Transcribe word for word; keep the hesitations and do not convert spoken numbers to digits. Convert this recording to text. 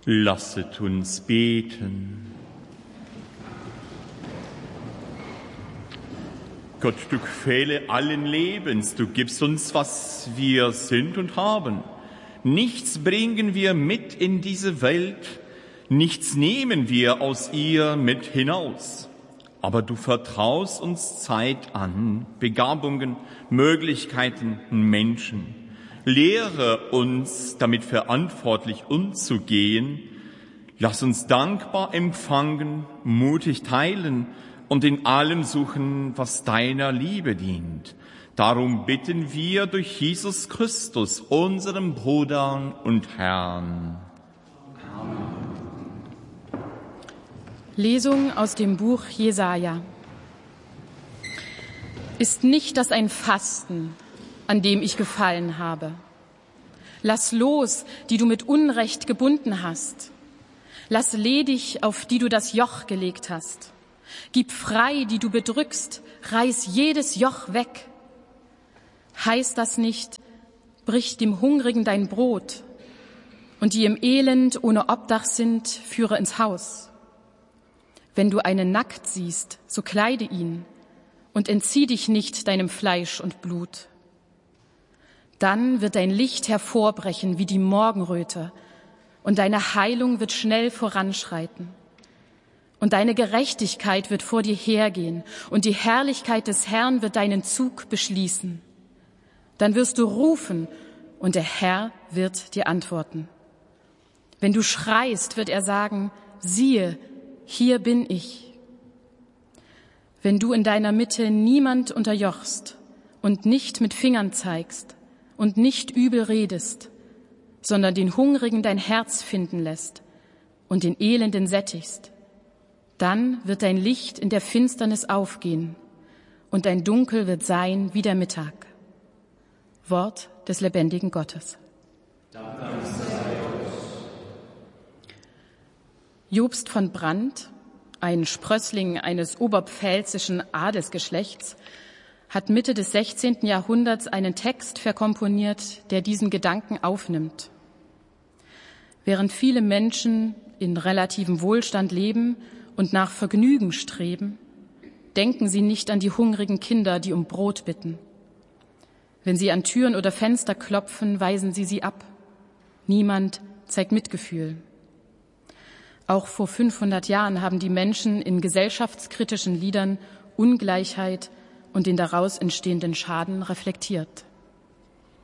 Lasset uns beten. Gott, du Quelle allen Lebens, du gibst uns, was wir sind und haben. Nichts bringen wir mit in diese Welt, nichts nehmen wir aus ihr mit hinaus. Aber du vertraust uns Zeit an, Begabungen, Möglichkeiten, Menschen. Lehre uns, damit verantwortlich umzugehen. Lass uns dankbar empfangen, mutig teilen und in allem suchen, was deiner Liebe dient. Darum bitten wir durch Jesus Christus, unserem Bruder und Herrn. Amen. Lesung aus dem Buch Jesaja. Ist nicht das ein Fasten, an dem ich gefallen habe? Lass los, die du mit Unrecht gebunden hast. Lass ledig, auf die du das Joch gelegt hast. Gib frei, die du bedrückst, reiß jedes Joch weg. Heißt das nicht, brich dem Hungrigen dein Brot und die im Elend ohne Obdach sind, führe ins Haus. Wenn du einen nackt siehst, so kleide ihn und entzieh dich nicht deinem Fleisch und Blut. Dann wird dein Licht hervorbrechen wie die Morgenröte und deine Heilung wird schnell voranschreiten. Und deine Gerechtigkeit wird vor dir hergehen und die Herrlichkeit des Herrn wird deinen Zug beschließen. Dann wirst du rufen und der Herr wird dir antworten. Wenn du schreist, wird er sagen, siehe, hier bin ich. Wenn du in deiner Mitte niemand unterjochst und nicht mit Fingern zeigst und nicht übel redest, sondern den Hungrigen dein Herz finden lässt und den Elenden sättigst, dann wird dein Licht in der Finsternis aufgehen und dein Dunkel wird sein wie der Mittag. Wort des lebendigen Gottes. Jobst von Brandt, ein Sprössling eines oberpfälzischen Adelsgeschlechts, hat Mitte des sechzehnten Jahrhunderts einen Text verkomponiert, der diesen Gedanken aufnimmt. Während viele Menschen in relativem Wohlstand leben und nach Vergnügen streben, denken sie nicht an die hungrigen Kinder, die um Brot bitten. Wenn sie an Türen oder Fenster klopfen, weisen sie sie ab. Niemand zeigt Mitgefühl. Auch vor fünfhundert Jahren haben die Menschen in gesellschaftskritischen Liedern Ungleichheit und den daraus entstehenden Schaden reflektiert.